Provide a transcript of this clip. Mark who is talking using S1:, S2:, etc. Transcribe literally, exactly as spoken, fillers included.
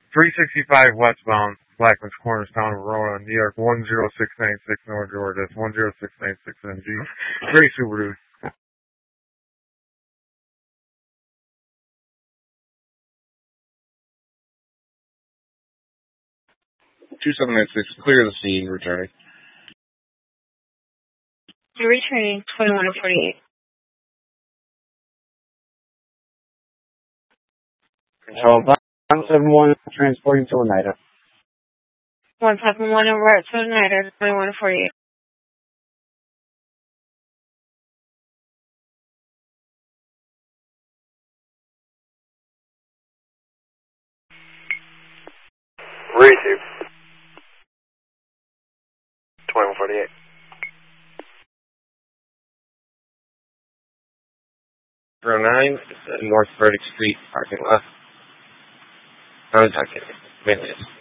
S1: three sixty-five westbound, Blackman's Cornerstown, Aurora, New York, one zero six nine six, North Georgia. That's one zero six nine six N G. Gray Subaru.
S2: two seven nine six, clear the scene, returning.
S3: You're returning twenty-one to forty-eight.
S4: Control one seven one, transporting to Oneida.
S3: one seven one over at Oneida, twenty-one to forty-eight.
S5: Receive. twenty-one forty-eight.
S6: zero nine, North Burdick Street, parking lot. I was talking.